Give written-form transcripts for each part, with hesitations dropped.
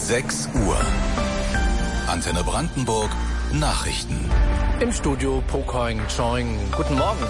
6 Uhr. Antenne Brandenburg, Nachrichten. Im Studio Pokoing Choing. Guten Morgen.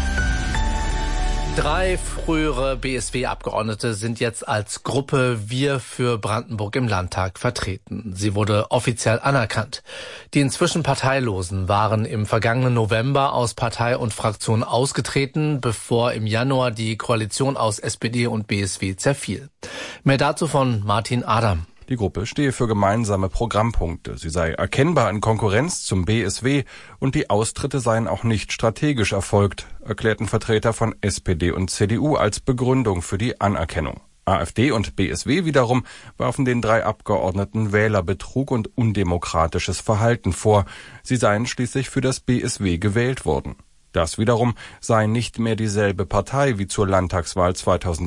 3 frühere BSW-Abgeordnete sind jetzt als Gruppe Wir für Brandenburg im Landtag vertreten. Sie wurde offiziell anerkannt. Die inzwischen Parteilosen waren im vergangenen November aus Partei und Fraktion ausgetreten, bevor im Januar die Koalition aus SPD und BSW zerfiel. Mehr dazu von Martin Adam. Die Gruppe stehe für gemeinsame Programmpunkte. Sie sei erkennbar in Konkurrenz zum BSW und die Austritte seien auch nicht strategisch erfolgt, erklärten Vertreter von SPD und CDU als Begründung für die Anerkennung. AfD und BSW wiederum warfen den 3 Abgeordneten Wählerbetrug und undemokratisches Verhalten vor. Sie seien schließlich für das BSW gewählt worden. Das wiederum sei nicht mehr dieselbe Partei wie zur Landtagswahl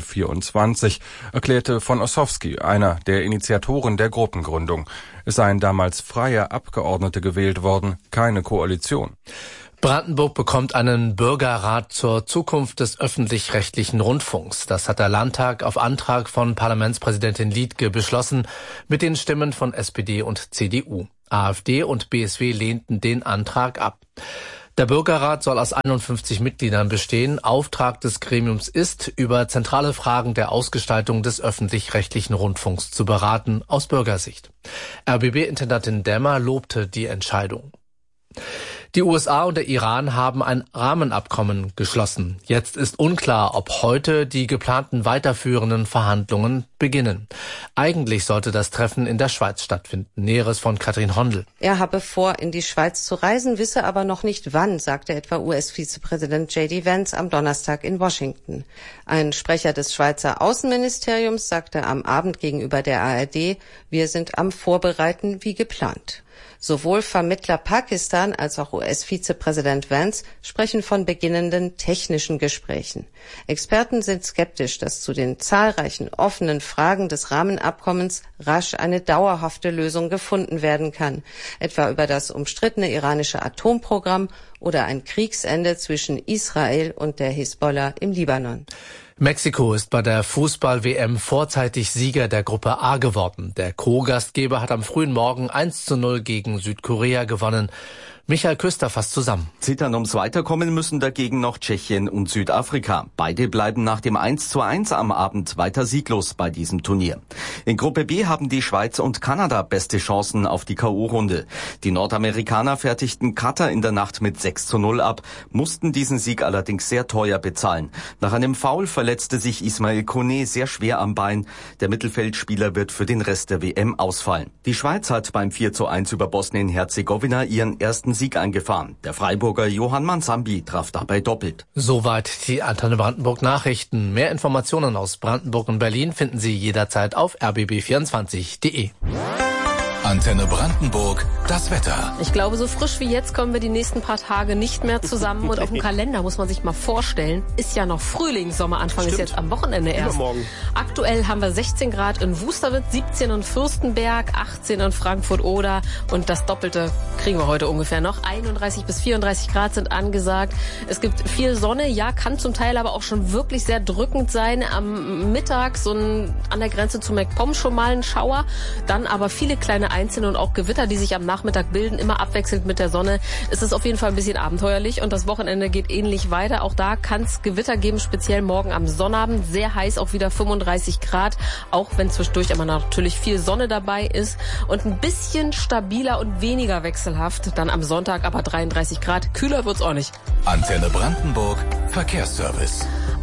2024, erklärte von Ossowski, einer der Initiatoren der Gruppengründung. Es seien damals freie Abgeordnete gewählt worden, keine Koalition. Brandenburg bekommt einen Bürgerrat zur Zukunft des öffentlich-rechtlichen Rundfunks. Das hat der Landtag auf Antrag von Parlamentspräsidentin Liedtke beschlossen, mit den Stimmen von SPD und CDU. AfD und BSW lehnten den Antrag ab. Der Bürgerrat soll aus 51 Mitgliedern bestehen. Auftrag des Gremiums ist, über zentrale Fragen der Ausgestaltung des öffentlich-rechtlichen Rundfunks zu beraten, aus Bürgersicht. RBB-Intendantin Demmer lobte die Entscheidung. Die USA und der Iran haben ein Rahmenabkommen geschlossen. Jetzt ist unklar, ob heute die geplanten weiterführenden Verhandlungen beginnen. Eigentlich sollte das Treffen in der Schweiz stattfinden. Näheres von Katrin Hondel. Er habe vor, in die Schweiz zu reisen, wisse aber noch nicht wann, sagte etwa US-Vizepräsident J.D. Vance am Donnerstag in Washington. Ein Sprecher des Schweizer Außenministeriums sagte am Abend gegenüber der ARD, wir sind am Vorbereiten wie geplant. Sowohl Vermittler Pakistan als auch US-Vizepräsident Vance sprechen von beginnenden technischen Gesprächen. Experten sind skeptisch, dass zu den zahlreichen offenen Fragen des Rahmenabkommens rasch eine dauerhafte Lösung gefunden werden kann, etwa über das umstrittene iranische Atomprogramm oder ein Kriegsende zwischen Israel und der Hisbollah im Libanon. Mexiko ist bei der Fußball-WM vorzeitig Sieger der Gruppe A geworden. Der Co-Gastgeber hat am frühen Morgen 1:0 gegen Südkorea gewonnen. Michael Küster fasst zusammen. Zittern ums Weiterkommen müssen dagegen noch Tschechien und Südafrika. Beide bleiben nach dem 1:1 am Abend weiter sieglos bei diesem Turnier. In Gruppe B haben die Schweiz und Kanada beste Chancen auf die K.O.-Runde. Die Nordamerikaner fertigten Katar in der Nacht mit 6:0 ab, mussten diesen Sieg allerdings sehr teuer bezahlen. Nach einem Foul verletzte sich Ismail Koné sehr schwer am Bein. Der Mittelfeldspieler wird für den Rest der WM ausfallen. Die Schweiz hat beim 4:1 über Bosnien-Herzegowina ihren ersten Sieg eingefahren. Der Freiburger Johann Mansambi traf dabei doppelt. Soweit die Antenne Brandenburg Nachrichten. Mehr Informationen aus Brandenburg und Berlin finden Sie jederzeit auf rbb24.de. Antenne Brandenburg, das Wetter. Ich glaube, so frisch wie jetzt kommen wir die nächsten paar Tage nicht mehr zusammen. Und auf dem Kalender muss man sich mal vorstellen, ist ja noch Frühling, Sommeranfang ist jetzt am Wochenende erst. Übermorgen. Aktuell haben wir 16 Grad in Wusterwitz, 17 in Fürstenberg, 18 in Frankfurt-Oder und das Doppelte kriegen wir heute ungefähr noch. 31 bis 34 Grad sind angesagt. Es gibt viel Sonne, ja, kann zum Teil aber auch schon wirklich sehr drückend sein. Am Mittag so an der Grenze zu MacPom schon mal ein Schauer, dann aber viele kleine Einzelne und auch Gewitter, die sich am Nachmittag bilden, immer abwechselnd mit der Sonne. Es ist auf jeden Fall ein bisschen abenteuerlich und das Wochenende geht ähnlich weiter. Auch da kann es Gewitter geben, speziell morgen am Sonnabend. Sehr heiß, auch wieder 35 Grad, auch wenn zwischendurch aber natürlich viel Sonne dabei ist und ein bisschen stabiler und weniger wechselhaft. Dann am Sonntag aber 33 Grad. Kühler wird's auch nicht. Antenne Brandenburg, Verkehrsservice.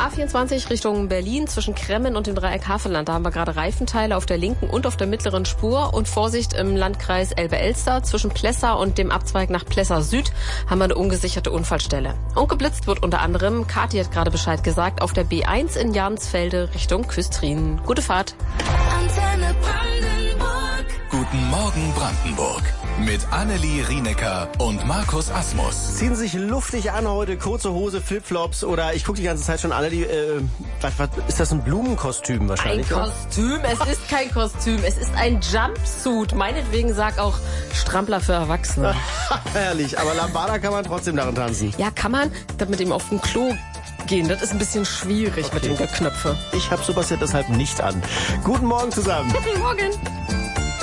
A24 Richtung Berlin zwischen Kremmen und dem Dreieck Havelland. Da haben wir gerade Reifenteile auf der linken und auf der mittleren Spur. Und Vorsicht im Landkreis Elbe-Elster zwischen Plessa und dem Abzweig nach Plessa Süd haben wir eine ungesicherte Unfallstelle. Und geblitzt wird unter anderem, Kathi hat gerade Bescheid gesagt, auf der B1 in Jansfelde Richtung Küstrin. Gute Fahrt. Antenne Brandenburg. Guten Morgen Brandenburg. Mit Annelie Rienecker und Markus Asmus. Ziehen Sie sich luftig an heute, kurze Hose, Flipflops oder ich gucke die ganze Zeit schon Annelie, was ist das, ein Blumenkostüm wahrscheinlich? Ein Kostüm? Es ist kein Kostüm, es ist ein Jumpsuit. Meinetwegen sag auch Strampler für Erwachsene. Herrlich, aber Lambada kann man trotzdem darin tanzen. Ja, kann man, damit ihm auf dem Klo gehen. Das ist ein bisschen schwierig mit den Knöpfen. Ich habe sowas ja deshalb nicht an. Guten Morgen zusammen. Guten Morgen.